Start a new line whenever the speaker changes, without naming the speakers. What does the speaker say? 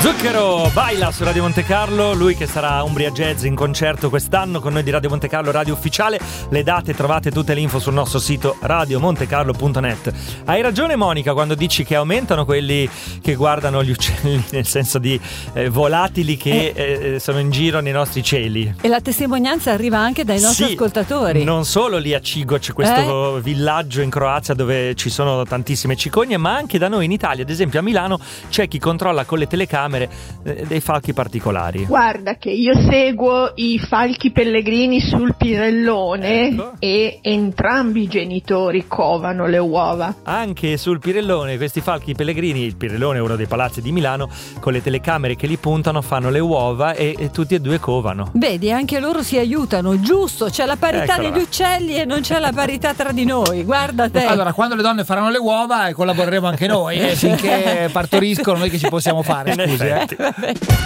Zucchero baila su Radio Monte Carlo, lui che sarà a Umbria Jazz in concerto quest'anno con noi di Radio Monte Carlo, radio ufficiale. Le date, trovate tutte le info sul nostro sito radiomontecarlo.net. Hai ragione Monica quando dici che aumentano quelli che guardano gli uccelli, nel senso di volatili che sono in giro nei nostri cieli.
E la testimonianza arriva anche dai nostri ascoltatori.
Non solo lì a Cigoc, questo villaggio in Croazia dove ci sono tantissime cicogne, ma anche da noi in Italia, ad esempio a Milano, c'è chi controlla con le telecamere dei falchi particolari.
Guarda che io seguo i falchi pellegrini sul Pirellone, ecco. E entrambi i genitori covano le uova.
Anche sul Pirellone questi falchi pellegrini, il Pirellone è uno dei palazzi di Milano, con le telecamere che li puntano fanno le uova e tutti e due covano.
Vedi, anche loro si aiutano, giusto, c'è la parità degli uccelli e non c'è la parità tra di noi, guarda te.
Allora, quando le donne faranno le uova collaboreremo anche noi, finché partoriscono noi che ci possiamo fare, scusi.